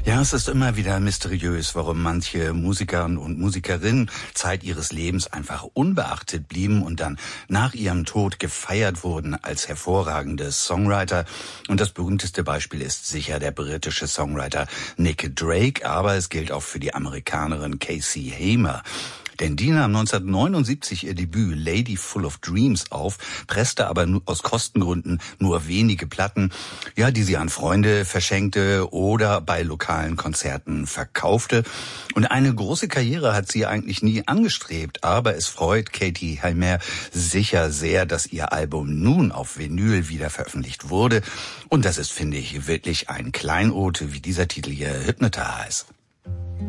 Ja, es ist immer wieder mysteriös, warum manche Musiker und Musikerinnen Zeit ihres Lebens einfach unbeachtet blieben und dann nach ihrem Tod gefeiert wurden als hervorragende Songwriter. Und das berühmteste Beispiel ist sicher der britische Songwriter Nick Drake, aber es gilt auch für die Amerikanerin Casey Hamer. Denn die nahm 1979 ihr Debüt Lady Full of Dreams auf, presste aber aus Kostengründen nur wenige Platten, ja, die sie an Freunde verschenkte oder bei lokalen Konzerten verkaufte. Und eine große Karriere hat sie eigentlich nie angestrebt, aber es freut Katie Hamer sicher sehr, dass ihr Album nun auf Vinyl wieder veröffentlicht wurde. Und das ist, finde ich, wirklich ein Kleinod, wie dieser Titel hier Hypnotize.